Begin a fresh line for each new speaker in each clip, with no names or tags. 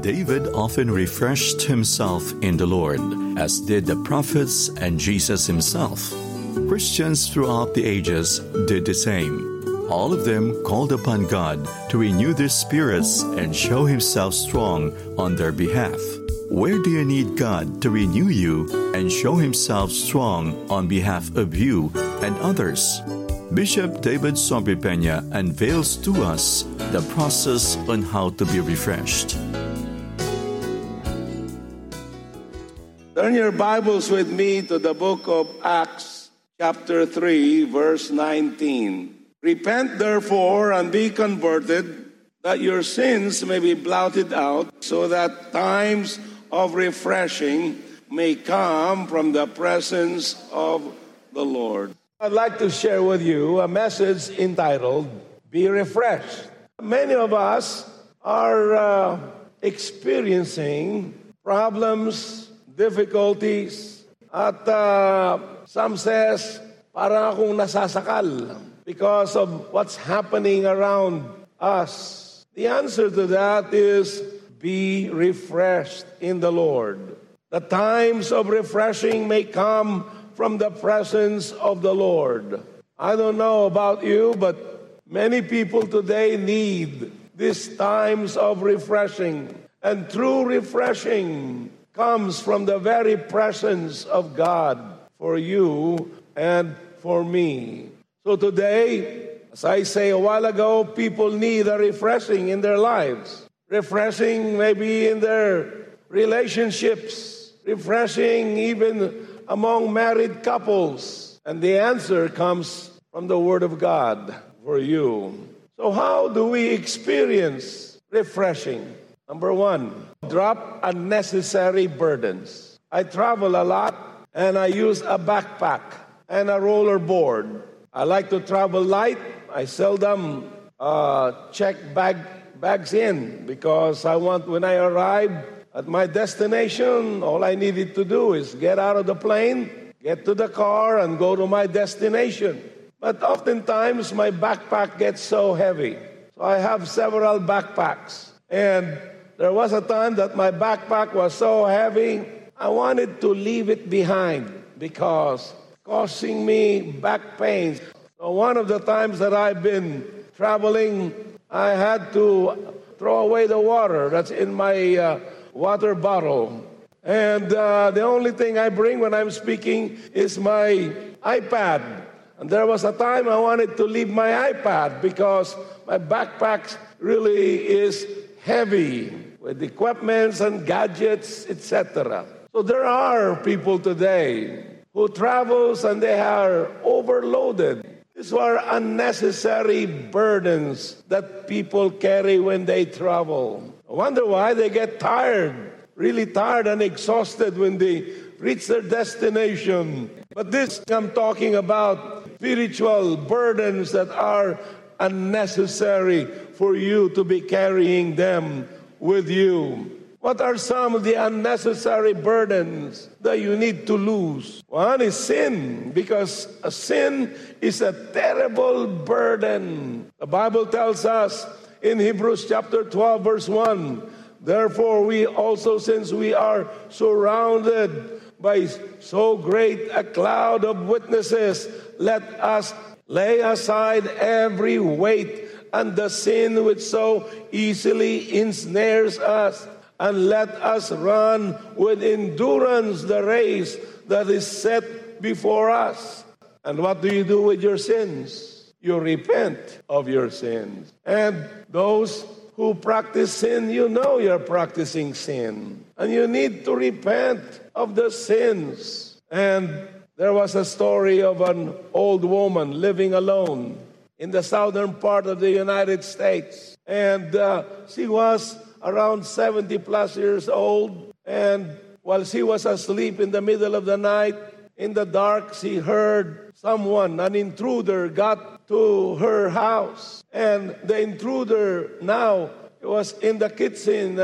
David often refreshed himself in the Lord, as did the prophets and Jesus himself. Christians throughout the ages did the same. All of them called upon God to renew their spirits and show himself strong on their behalf. Where do you need God to renew you and show himself strong on behalf of you and others? Bishop David Sombripena unveils to us the process on how to be refreshed.
Turn your Bibles with me to the book of Acts, chapter 3, verse 19. Repent therefore and be converted, that your sins may be blotted out, so that times of refreshing may come from the presence of the Lord. I'd like to share with you a message entitled, Be Refreshed. Many of us are experiencing problems, difficulties, at some says, parang akong nasasakal because of what's happening around us. The answer to that is, be refreshed in the Lord. The times of refreshing may come from the presence of the Lord. I don't know about you, but many people today need these times of refreshing. And true refreshing comes from the very presence of God for you and for me. So today, as I say a while ago, people need a refreshing in their lives. Refreshing maybe in their relationships. Refreshing even among married couples. And the answer comes from the Word of God for you. So how do we experience refreshing? Number one, drop unnecessary burdens. I travel a lot and I use a backpack and a roller board. I like to travel light. I seldom check bags in because I want, when I arrive at my destination, all I needed to do is get out of the plane, get to the car, and go to my destination. But oftentimes, my backpack gets so heavy. So I have several backpacks. And there was a time that my backpack was so heavy, I wanted to leave it behind because causing me back pains. So one of the times that I've been traveling, I had to throw away the water that's in my water bottle. And the only thing I bring when I'm speaking is my iPad. And there was a time I wanted to leave my iPad because my backpack really is heavy with equipments and gadgets, etc. So there are people today who travels and they are overloaded. These are unnecessary burdens that people carry when they travel. I wonder why they get tired, really tired and exhausted when they reach their destination. But this, I'm talking about spiritual burdens that are unnecessary for you to be carrying them with you. What are some of the unnecessary burdens that you need to lose? One is sin, because a sin is a terrible burden. The Bible tells us in Hebrews chapter 12, verse 1, therefore we also, since we are surrounded by so great a cloud of witnesses, let us lay aside every weight and the sin which so easily ensnares us, and let us run with endurance the race that is set before us. And what do you do with your sins? You repent of your sins. And those who practice sin, you know you're practicing sin. And you need to repent of the sins. And there was a story of an old woman living alone in the southern part of the United States. And she was around 70 plus years old. And while she was asleep in the middle of the night, in the dark, she heard someone, an intruder, got to her house. And the intruder now was in the kitchen,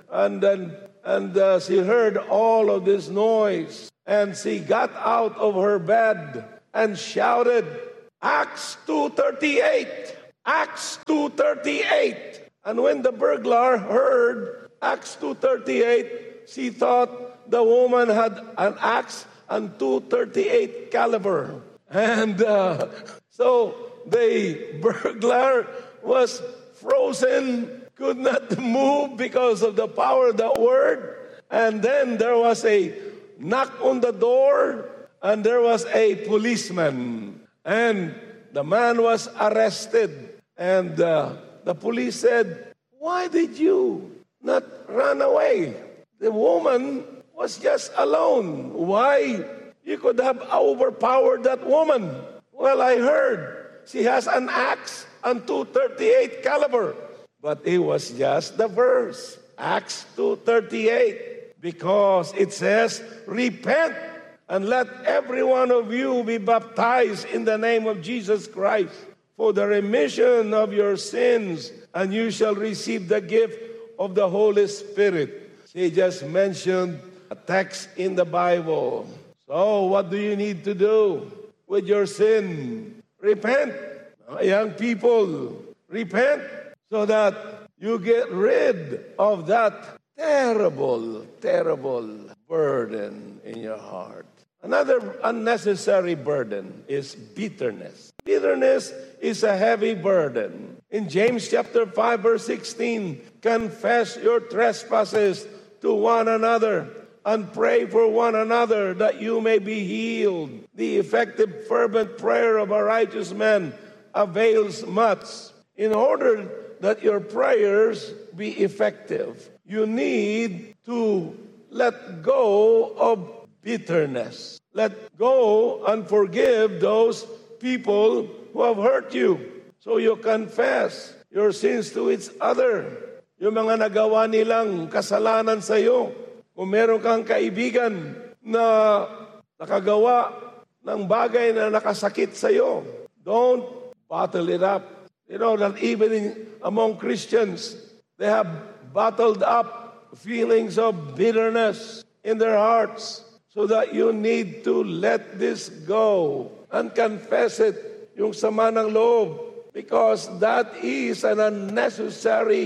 and she heard all of this noise. And she got out of her bed and shouted, Acts 2:38, Acts 2:38. And when the burglar heard Acts 2:38, she thought the woman had an axe and 238 caliber. And so the burglar was frozen, could not move because of the power of the word. And then there was a knock on the door, and there was a policeman. And the man was arrested. And the police said, "Why did you not run away? The woman was just alone. Why? You could have overpowered that woman." "Well, I heard she has an axe and 238 caliber." But it was just the verse, Acts 2:38, because it says, "Repent and let every one of you be baptized in the name of Jesus Christ for the remission of your sins, and you shall receive the gift of the Holy Spirit." She just mentioned a text in the Bible. So what do you need to do with your sin? Repent. Young people, repent so that you get rid of that terrible, terrible burden in your heart. Another unnecessary burden is bitterness. Bitterness is a heavy burden. In James chapter 5, verse 16, confess your trespasses to one another and pray for one another that you may be healed. The effective, fervent prayer of a righteous man avails much. In order that your prayers be effective, you need to let go of bitterness. Let go and forgive those people who have hurt you. So you confess your sins to each other. Yung mga nagawa nilang kasalanan sa iyo. Kung meron kang kaibigan na nakagawa ng bagay na nakasakit sa iyo, don't bottle it up. You know that even among Christians, they have bottled up feelings of bitterness in their hearts, so that you need to let this go and confess it, yung sama ng loob, because that is an unnecessary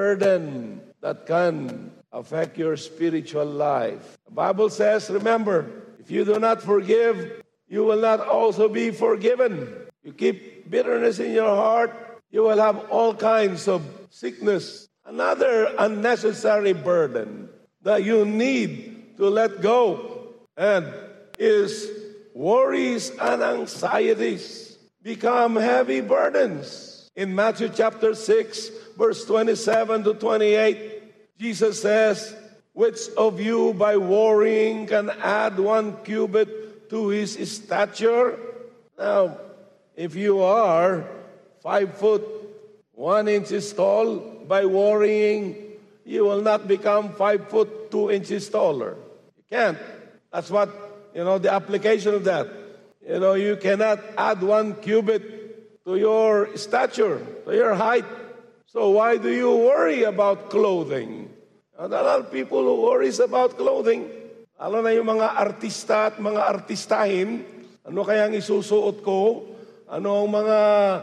burden that can affect your spiritual life. The Bible says, remember, if you do not forgive, you will not also be forgiven. You keep bitterness in your heart, you will have all kinds of sickness. Another unnecessary burden that you need to let go and is worries and anxieties become heavy burdens. In Matthew chapter 6, verse 27 to 28, Jesus says, "Which of you by worrying can add 1 cubit to his stature?" Now, if you are 5 foot 1 inches tall, by worrying, you will not become 5 foot 2 inches taller. You can't. That's what, the application of that. You cannot add 1 cubit to your stature, to your height. So why do you worry about clothing? And a lot of people who worries about clothing, lalo na yung mga artista at mga artistahin, ano kayang isusuot ko? Ano ang mga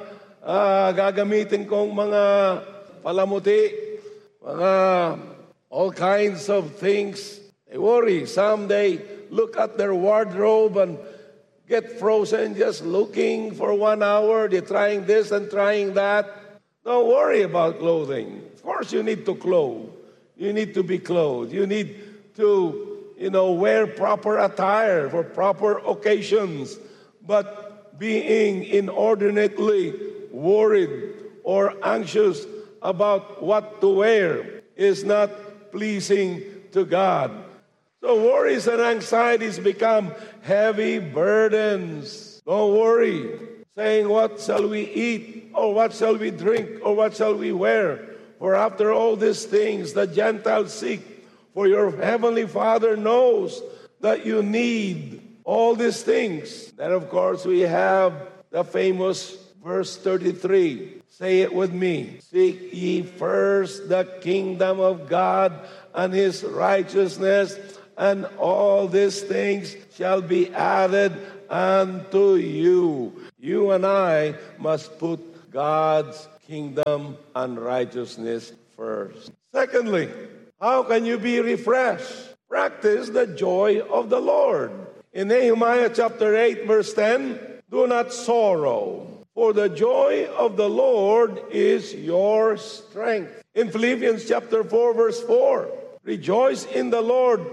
gagamitin kong mga palamuti? Mga all kinds of things. They worry. Some they look at their wardrobe and get frozen just looking for 1 hour. They're trying this and trying that. Don't worry about clothing. Of course, you need to clothe. You need to be clothed. You need to, wear proper attire for proper occasions. But being inordinately worried or anxious about what to wear is not pleasing to God. So worries and anxieties become heavy burdens. Don't worry, saying, "What shall we eat? Or what shall we drink? Or what shall we wear? For after all these things the Gentiles seek, for your heavenly Father knows that you need all these things." Then, of course, we have the famous verse 33. Say it with me. "Seek ye first the kingdom of God and his righteousness, and all these things shall be added unto you." You and I must put God's kingdom and righteousness first. Secondly, How can you be refreshed? Practice the joy of the Lord. In Nehemiah chapter 8, verse 10, do not sorrow, for the joy of the Lord is your strength. In Philippians chapter 4, verse 4, rejoice in the Lord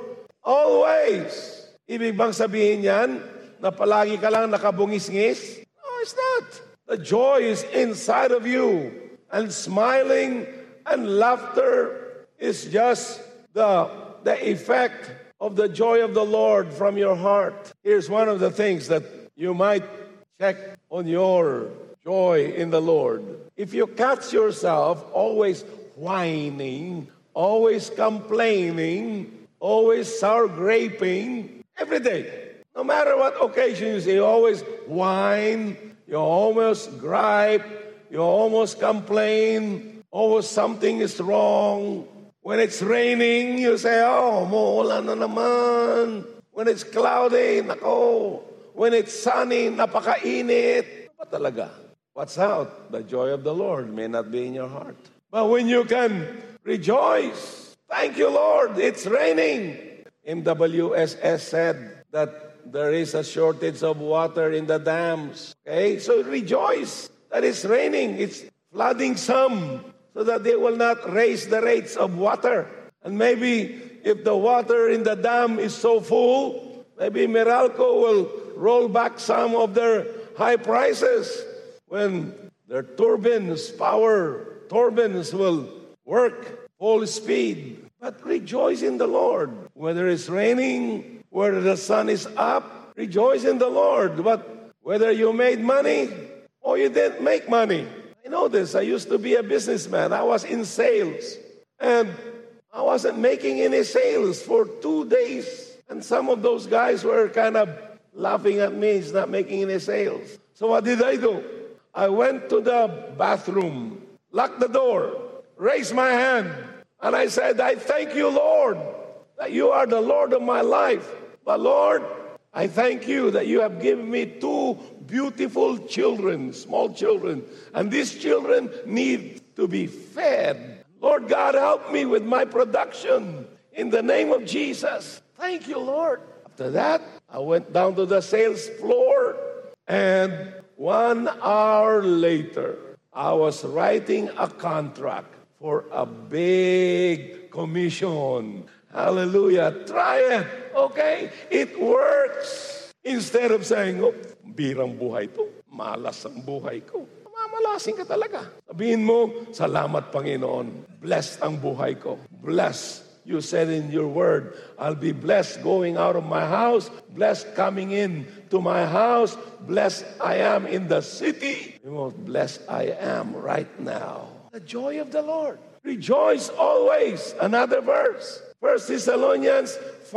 always. Ibig bang sabihin yan na palagi ka lang nakabungis-ngis? No, it's not. The joy is inside of you. And smiling and laughter is just the effect of the joy of the Lord from your heart. Here's one of the things that you might check on your joy in the Lord. If you catch yourself always whining, always complaining, always sour graping, every day, no matter what occasion you say, you always whine, you almost gripe, you almost complain, always something is wrong. When it's raining, you say, oh, maulan na naman. When it's cloudy, nako. When it's sunny, napakainit. Ano ba talaga? What's out? The joy of the Lord may not be in your heart. But when you can rejoice, thank you, Lord, it's raining. MWSS said that there is a shortage of water in the dams. Okay, so rejoice that it's raining. It's flooding some so that they will not raise the rates of water. And maybe if the water in the dam is so full, maybe Meralco will roll back some of their high prices when their power turbines will work full speed. But rejoice in the Lord. Whether it's raining, whether the sun is up, rejoice in the Lord. But whether you made money or you didn't make money. I know this. I used to be a businessman. I was in sales. And I wasn't making any sales for 2 days. And some of those guys were kind of laughing at me. He's not making any sales. So what did I do? I went to the bathroom, locked the door, raised my hand, and I said, I thank you, Lord, that you are the Lord of my life. But Lord, I thank you that you have given me 2 beautiful children, small children, and these children need to be fed. Lord God, help me with my production in the name of Jesus. Thank you, Lord. After that, I went down to the sales floor, and 1 hour later, I was writing a contract for a big commission. Hallelujah. Try it. Okay? It works. Instead of saying, oh, birang buhay to. Malas ang buhay ko. Mamalasin ka talaga. Sabihin mo, salamat Panginoon. Blessed ang buhay ko. Blessed. You said in your word, I'll be blessed going out of my house, blessed coming in to my house, blessed I am in the city. The most blessed I am right now. The joy of the Lord. Rejoice always. Another verse. 1 Thessalonians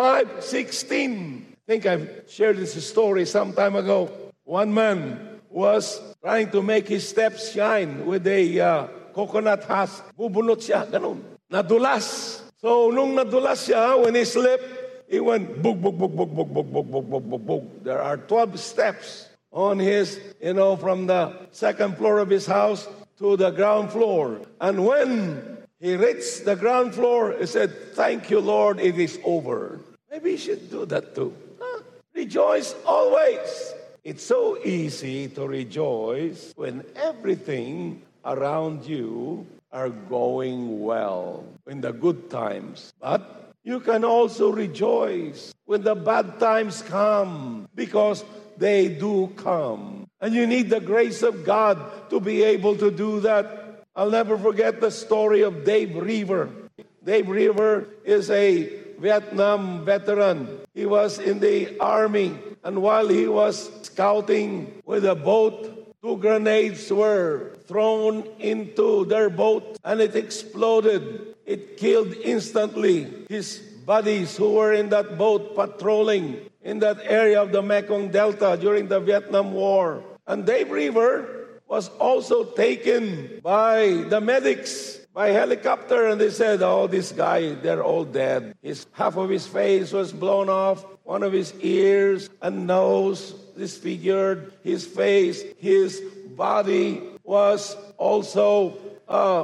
5:16. I think I've shared this story some time ago. One man was trying to make his steps shine with a coconut husk. Bubunot siya, ganun. Nadulas. So, nung nadulas siya, when he slipped, he went bug, bug, bug, bug, bug, bug, bug, bug, bug, bug, bug. There are 12 steps on his, from the second floor of his house to the ground floor. And when he reached the ground floor, he said, thank you, Lord, it is over. Maybe you should do that too. Huh? Rejoice always. It's so easy to rejoice when everything around you are going well, in the good times. But you can also rejoice when the bad times come, because they do come. And you need the grace of God to be able to do that. I'll never forget the story of Dave River. Dave River is a Vietnam veteran. He was in the army, and while he was scouting with a boat, 2 grenades were thrown into their boat, and it exploded. It killed instantly his buddies who were in that boat patrolling in that area of the Mekong Delta during the Vietnam War. And Dave River was also taken by the medics by helicopter, and they said, oh, this guy, they're all dead. Half of his face was blown off, one of his ears and nose disfigured, his face, his body was also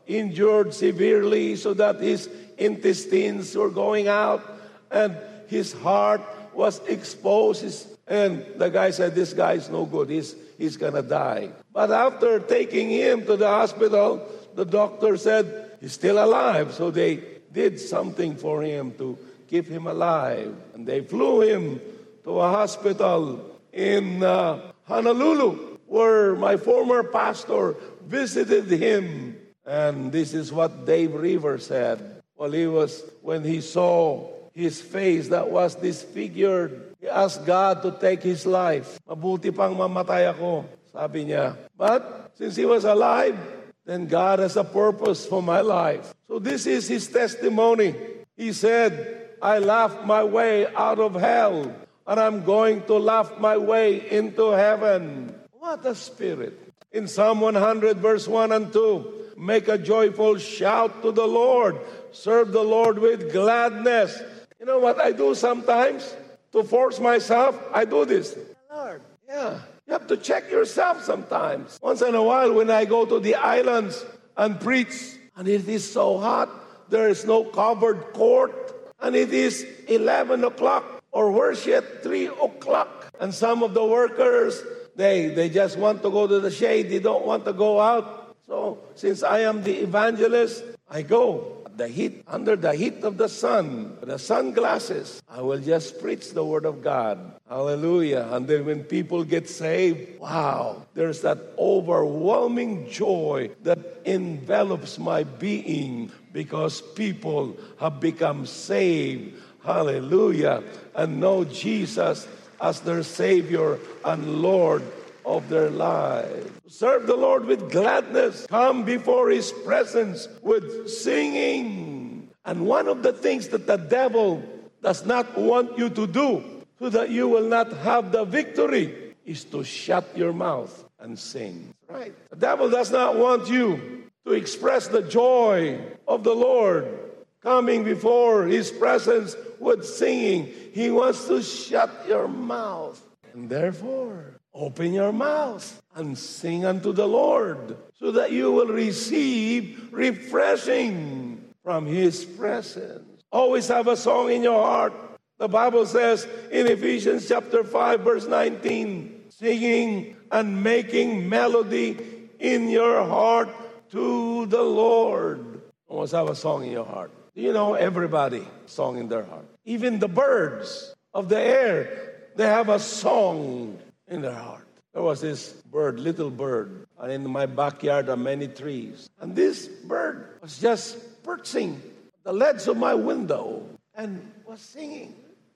injured severely so that his intestines were going out and his heart was exposed. And the guy said, this guy is no good. He's going to die. But after taking him to the hospital, the doctor said, he's still alive. So they did something for him to keep him alive. And they flew him to a hospital in Honolulu, where my former pastor visited him. And this is what Dave Rivers said. Well, when he saw his face that was disfigured, he asked God to take his life. Mabuti pang mamatay ako, sabi niya. But since he was alive, then God has a purpose for my life. So this is his testimony. He said, I laughed my way out of hell, and I'm going to laugh my way into heaven. What a spirit. In Psalm 100, verse 1 and 2, make a joyful shout to the Lord. Serve the Lord with gladness. You know what I do sometimes? To force myself, I do this. Lord, yeah. You have to check yourself sometimes. Once in a while, when I go to the islands and preach, and it is so hot, there is no covered court, and it is 11 o'clock, or worse yet, 3 o'clock. And some of the workers, they just want to go to the shade. They don't want to go out. So since I am the evangelist, I go. Under the heat of the sun, with the sunglasses, I will just preach the word of God. Hallelujah. And then when people get saved, wow, there's that overwhelming joy that envelops my being because people have become saved. Hallelujah. And know Jesus as their Savior and Lord of their lives. Serve the Lord with gladness. Come before His presence with singing. And one of the things that the devil does not want you to do so that you will not have the victory is to shut your mouth and sing. Right? The devil does not want you to express the joy of the Lord coming before His presence with singing. He wants to shut your mouth. And therefore, open your mouth and sing unto the Lord so that you will receive refreshing from His presence. Always have a song in your heart. The Bible says in Ephesians chapter 5, verse 19, singing and making melody in your heart to the Lord. Always have a song in your heart. Do you know everybody song in their heart? Even the birds of the air, they have a song in their heart. There was this bird, little bird, and in my backyard are many trees. And this bird was just perching at the ledge of my window and was singing.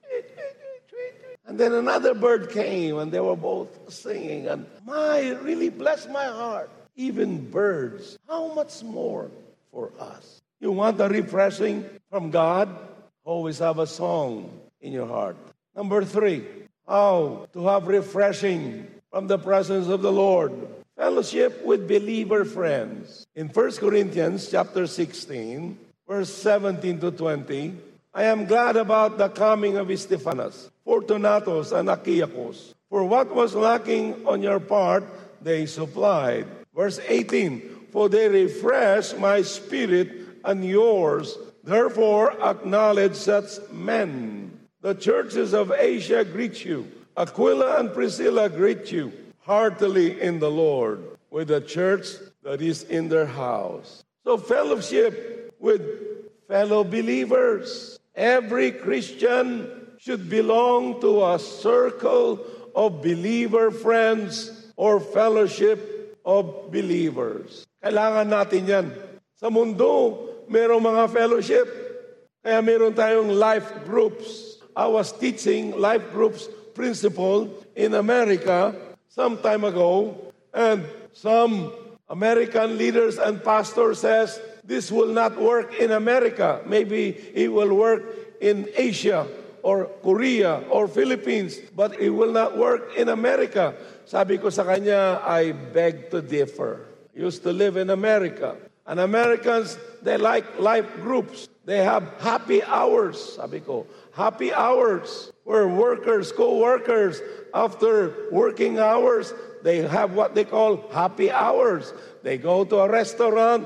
And then another bird came, and they were both singing. And it really blessed my heart. Even birds, how much more for us? You want a refreshing from God? Always have a song in your heart. Number 3, how to have refreshing from the presence of the Lord. Fellowship with believer friends. In 1 Corinthians chapter 16, verse 17 to 20, I am glad about the coming of Stephanas, Fortunatus, and Achaicus. For what was lacking on your part, they supplied. Verse 18, for they refresh my spirit and yours. Therefore acknowledge such men. The churches of Asia greet you. Aquila and Priscilla greet you heartily in the Lord, with the church that is in their house. So fellowship with fellow believers. Every Christian should belong to a circle of believer friends or fellowship of believers. Kailangan natin yan. Sa mundo, mayroong mga fellowship. Kaya mayroon tayong life groups. I was teaching life groups principle in America some time ago, and some American leaders and pastors says this will not work in America. Maybe it will work in Asia or Korea or Philippines, but it will not work in America. Sabi ko sa kanya, I beg to differ. I used to live in America, and Americans, they like life groups. They have happy hours. Sabi ko, happy hours where workers, co-workers, after working hours, they have what they call happy hours. They go to a restaurant,